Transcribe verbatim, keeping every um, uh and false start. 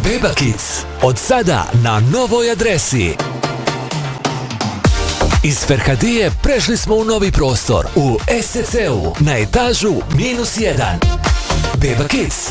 Beba Kids. Od sada na novoj adresi. Iz Ferhadije prešli smo u novi prostor u S C C-u na etažu minus jedan. Beba Kids.